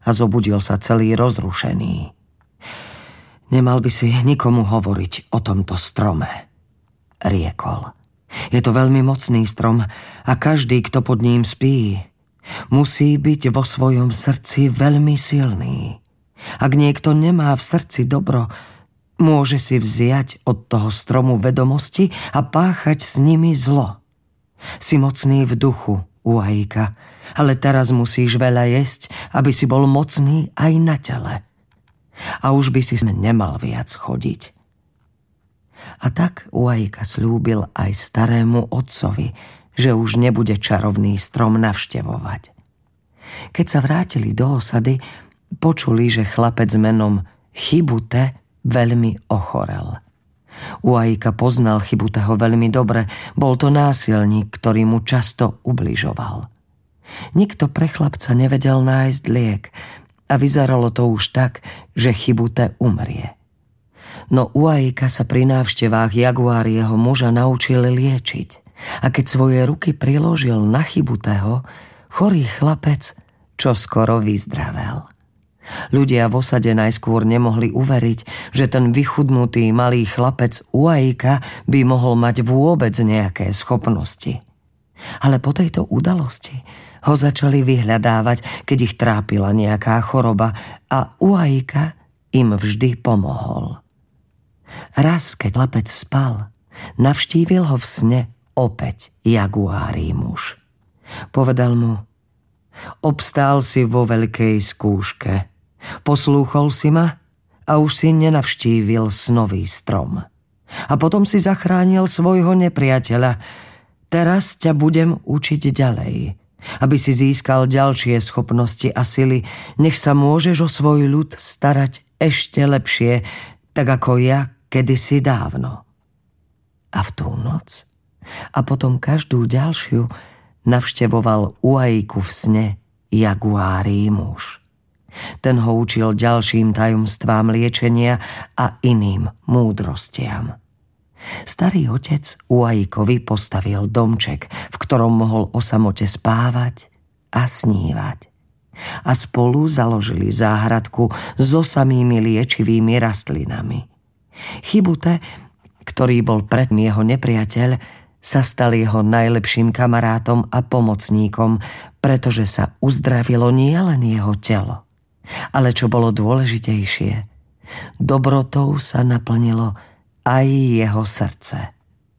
a zobudil sa celý rozrušený. Nemal by si nikomu hovoriť o tomto strome, riekol. Je to veľmi mocný strom a každý, kto pod ním spí, musí byť vo svojom srdci veľmi silný. Ak niekto nemá v srdci dobro, môže si vziať od toho stromu vedomosti a páchať s nimi zlo. Si mocný v duchu, Uaika, ale teraz musíš veľa jesť, aby si bol mocný aj na tele. A už by si nemal viac chodiť. A tak Uaika slúbil aj starému otcovi, že už nebude čarovný strom navštevovať. Keď sa vrátili do osady, počuli, že chlapec menom Chibute veľmi ochorel. Uaika poznal Chibuteho veľmi dobre, bol to násilník, ktorý mu často ubližoval. Nikto pre chlapca nevedel nájsť liek a vyzeralo to už tak, že Chibute umrie. No Uaika sa pri návštevách Jaguárieho muža naučil liečiť a keď svoje ruky priložil na Chibuteho, chorý chlapec čoskoro vyzdravel. Ľudia v osade najskôr nemohli uveriť, že ten vychudnutý malý chlapec Uaika by mohol mať vôbec nejaké schopnosti. Ale po tejto udalosti ho začali vyhľadávať, keď ich trápila nejaká choroba a Uaika im vždy pomohol. Raz, keď chlapec spal, navštívil ho v sne opäť Jaguári muž. Povedal mu: obstál si vo veľkej skúške, poslúchol si ma a už si nenavštívil snový strom. A potom si zachránil svojho nepriateľa. Teraz ťa budem učiť ďalej, aby si získal ďalšie schopnosti a sily. Nech sa môžeš o svoj ľud starať ešte lepšie, tak ako ja kedysi dávno. A v tú noc a potom každú ďalšiu navštevoval Uaiku v sne Jaguári muž. Ten ho učil ďalším tajomstvám liečenia a iným múdrostiam. Starý otec Uaikovi postavil domček, v ktorom mohol o samote spávať a snívať. A spolu založili záhradku so samými liečivými rastlinami. Chibute, ktorý bol predtým jeho nepriateľ, sa stal jeho najlepším kamarátom a pomocníkom, pretože sa uzdravilo nielen jeho telo, ale čo bolo dôležitejšie, dobrotou sa naplnilo aj jeho srdce.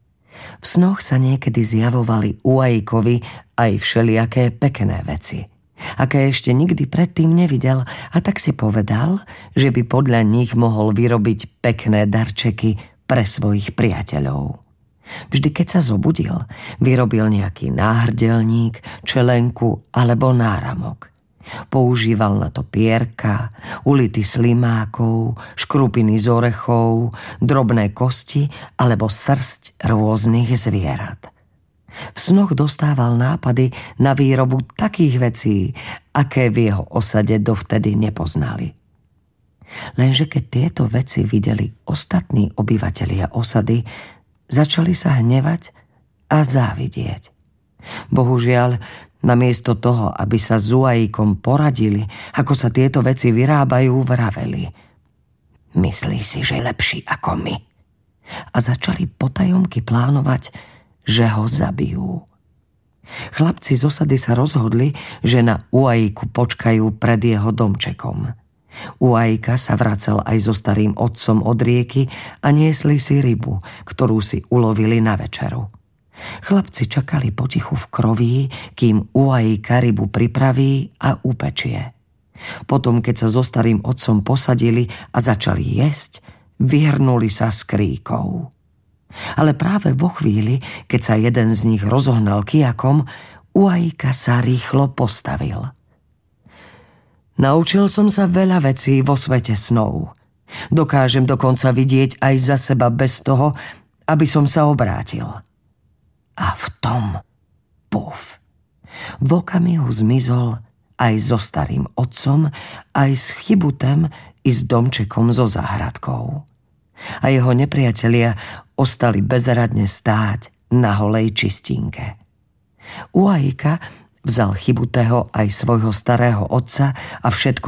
V snoch sa niekedy zjavovali Uaikovi aj všelijaké pekné veci, aké ešte nikdy predtým nevidel, a tak si povedal, že by podľa nich mohol vyrobiť pekné darčeky pre svojich priateľov. Vždy, keď sa zobudil, vyrobil nejaký náhrdelník, čelenku alebo náramok. Používal na to pierka, ulity slimákov, škrupiny z orechov, drobné kosti alebo srsť rôznych zvierat. V snoch dostával nápady na výrobu takých vecí, aké v jeho osade dovtedy nepoznali. Lenže keď tieto veci videli ostatní obyvatelia osady, začali sa hnevať a závidieť. Bohužiaľ, namiesto toho, aby sa s Uaikom poradili, ako sa tieto veci vyrábajú, vraveli: myslí si, že je lepší ako my. A začali potajomky plánovať, že ho zabijú. Chlapci z osady sa rozhodli, že na Uaiku počkajú pred jeho domčekom. Uaika sa vracal aj so starým otcom od rieky a niesli si rybu, ktorú si ulovili na večeru. Chlapci čakali potichu v kroví, kým Uaika rybu pripraví a upečie. Potom, keď sa so starým otcom posadili a začali jesť, vyhrnuli sa s kríkou. Ale práve vo chvíli, keď sa jeden z nich rozohnal kijakom, Uaika sa rýchlo postavil. Naučil som sa veľa vecí vo svete snov. Dokážem dokonca vidieť aj za seba bez toho, aby som sa obrátil. A v tom, puf, v okamihu zmizol aj so starým otcom, aj s Chibutem i s domčekom so záhradkou. A jeho nepriatelia ostali bezradne stáť na holej čistinke. Uaika vzal Chibuteho aj svojho starého otca a všetko